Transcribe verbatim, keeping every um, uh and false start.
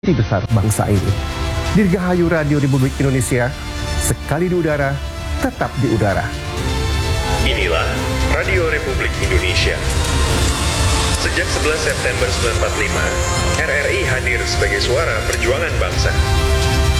Di besar bangsa ini. Dirgahayu Radio Republik Indonesia, sekali di udara, tetap di udara. Inilah Radio Republik Indonesia. Sejak sebelas September seribu sembilan ratus empat puluh lima, R R I hadir sebagai suara perjuangan bangsa.